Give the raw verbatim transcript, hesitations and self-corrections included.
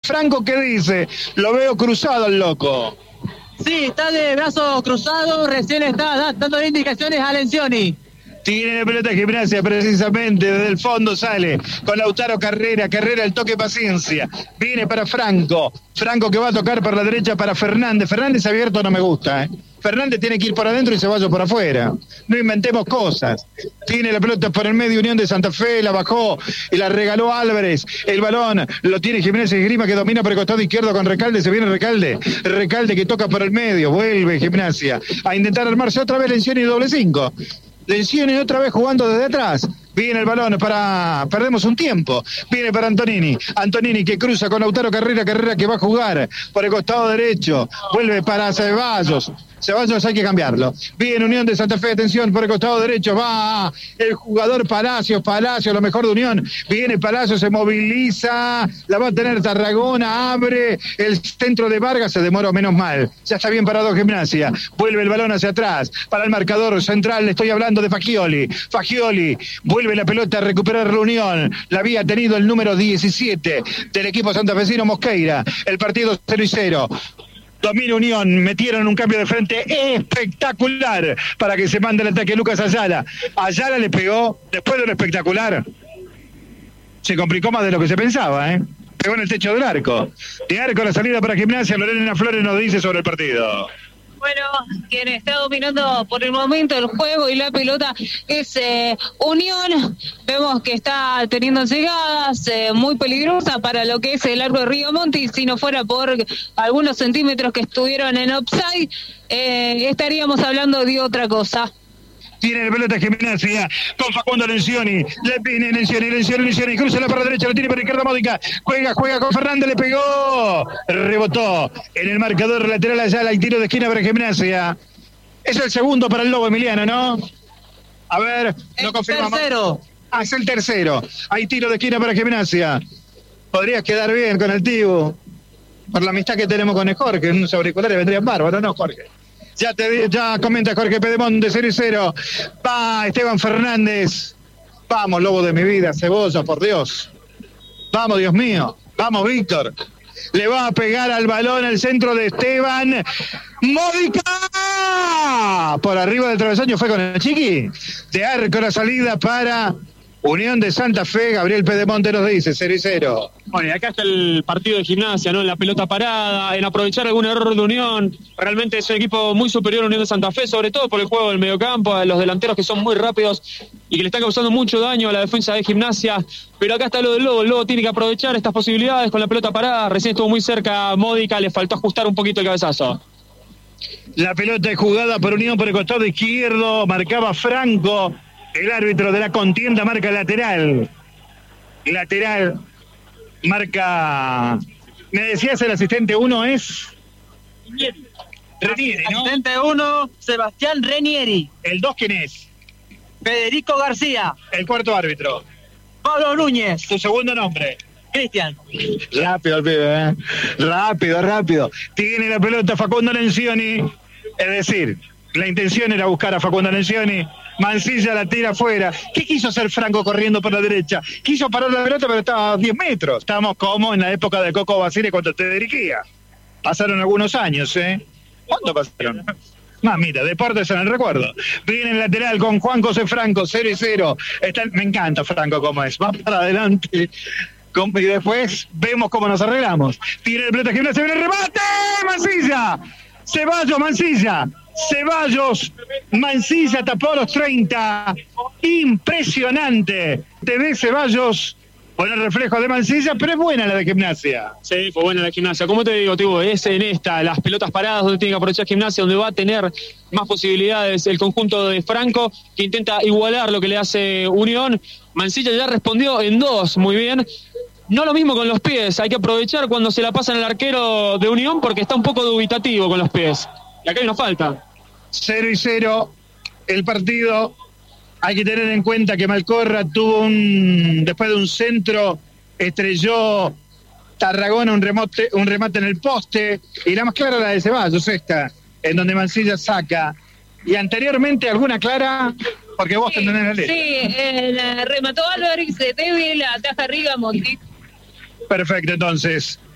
Franco, ¿qué dice? Lo veo cruzado al loco. Sí, está de brazos cruzados, recién está dando indicaciones a Lencioni. Tiene la pelota de Gimnasia, precisamente, desde el fondo sale con Lautaro Carrera, Carrera el toque paciencia, viene para Franco, Franco que va a tocar por la derecha para Fernández, Fernández abierto no me gusta, ¿eh? Fernández tiene que ir por adentro y Ceballos por afuera, no inventemos cosas, tiene la pelota por el medio, Unión de Santa Fe, la bajó y la regaló Álvarez, el balón lo tiene Gimnasia y Grima que domina por el costado izquierdo con Recalde, se viene Recalde, Recalde que toca por el medio, vuelve Gimnasia a intentar armarse otra vez Lencioni y doble cinco. Lencioni otra vez jugando desde atrás. Viene el balón para... Perdemos un tiempo. Viene para Antonini. Antonini que cruza con Lautaro Carrera. Carrera que va a jugar por el costado derecho. Vuelve para Ceballos. Ceballos hay que cambiarlo. Viene Unión de Santa Fe. Atención por el costado derecho. Va el jugador Palacios. Palacios, lo mejor de Unión. Viene Palacios, se moviliza. La va a tener Tarragona. Abre el centro de Vargas. Se demoró, menos mal. Ya está bien parado Gimnasia. Vuelve el balón hacia atrás. Para el marcador central. Le estoy hablando de Fagioli. Fagioli. Vuelve la pelota a recuperar la Unión. La había tenido el número diecisiete del equipo santafesino, Mosqueira. El partido cero y cero. Domina Unión, metieron un cambio de frente espectacular para que se mande el ataque Lucas Ayala. Ayala le pegó, después de lo espectacular, se complicó más de lo que se pensaba, ¿eh? Pegó en el techo del arco. De arco la salida para Gimnasia, Lorena Flores nos dice sobre el partido. Bueno, quien está dominando por el momento el juego y la pelota es eh, Unión. Vemos que está teniendo llegadas eh, muy peligrosas para lo que es el arco de Río Monti. Si no fuera por algunos centímetros que estuvieron en offside, eh, estaríamos hablando de otra cosa. Tiene la pelota Gimnasia con Facundo Lencioni. Le viene Lencioni, Lencioni, Lencioni. Cruza la para derecha, lo tiene para izquierda Módica. Juega, juega con Fernández, le pegó. Rebotó en el marcador lateral allá, el tiro de esquina para Gimnasia. Es el segundo para el Lobo Emiliano, ¿no? A ver, no confirmamos. El tercero. Ah, es el tercero. Hay tiro de esquina para Gimnasia. Podrías quedar bien con el Tibu. Por la amistad que tenemos con el Jorge. Unos auriculares vendrían bárbaros, ¿no, Jorge? Ya te ya comenta Jorge Pedemonte, cero y cero. Va Esteban Fernández. Vamos, Lobo de mi vida, Cebolla, por Dios. Vamos, Dios mío. Vamos, Víctor. Le va a pegar al balón al centro de Esteban. ¡Módica! Por arriba del travesaño fue con el Chiqui. De arco la salida para Unión de Santa Fe. Gabriel Pedemonte nos dice cero y cero. Bueno, y acá está el partido de Gimnasia, ¿no? En la pelota parada, en aprovechar algún error de Unión. Realmente es un equipo muy superior a Unión de Santa Fe, sobre todo por el juego del mediocampo, a los delanteros que son muy rápidos y que le están causando mucho daño a la defensa de Gimnasia. Pero acá está lo del Lobo, el Lobo tiene que aprovechar estas posibilidades con la pelota parada. Recién estuvo muy cerca Módica, le faltó ajustar un poquito el cabezazo. La pelota es jugada por Unión por el costado izquierdo, marcaba Franco. El árbitro de la contienda marca lateral. Lateral. Marca... Me decías el asistente uno es... Renieri. Renieri, ¿no? Asistente uno, Sebastián Renieri. ¿El dos quién es? Federico García. El cuarto árbitro. Pablo Núñez. Tu segundo nombre. Cristian. Rápido el pibe, ¿eh? Rápido, rápido. Tiene la pelota Facundo Lencioni. Es decir, la intención era buscar a Facundo Lencioni. Mancilla la tira afuera. ¿Qué quiso hacer Franco corriendo por la derecha? Quiso parar la pelota, pero estaba a diez metros. Estábamos como en la época de Coco Basile cuando te dirigía. Pasaron algunos años, ¿eh? ¿Cuánto pasaron? Mamita, deportes en el recuerdo. Viene el lateral con Juan José Franco, cero y cero. Está, me encanta Franco como es. Va para adelante. Y después vemos cómo nos arreglamos. Tiene el pelota Gimnasia, viene el remate. Mancilla. Ceballos, Mancilla. Ceballos, Mancilla tapó a los treinta. Impresionante. Te ve Ceballos con el reflejo de Mancilla, pero es buena la de Gimnasia. Sí, fue buena la Gimnasia. Como te digo, Tibo, es en esta, las pelotas paradas donde tiene que aprovechar Gimnasia, donde va a tener más posibilidades el conjunto de Franco, que intenta igualar lo que le hace Unión. Mancilla ya respondió en dos, muy bien. No lo mismo con los pies, hay que aprovechar cuando se la pasan al arquero de Unión porque está un poco dubitativo con los pies. Y acá hay una falta. Cero y cero el partido. Hay que tener en cuenta que Malcorra tuvo un, después de un centro, estrelló Tarragona un remate, un remate en el poste, y la más clara la de Ceballos, esta, en donde Mancilla saca. Y anteriormente alguna clara, porque vos sí, tenés la letra. Sí, el, remató Álvarez, débil, ataja Riga Monti. Perfecto, entonces.